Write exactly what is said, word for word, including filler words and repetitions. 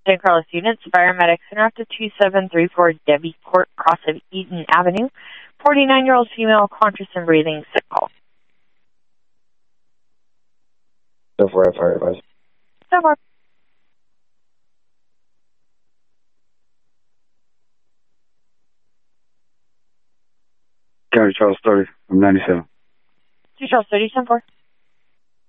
San Carlos units, paramedics interrupted two seven three four Debbie Court, cross of Eaton Avenue. forty-nine-year-old female, conscious and breathing, sick call. So far, I've heard advice. So far. County Charles thirty, I'm ninety-seven. two Charles thirty, ten four.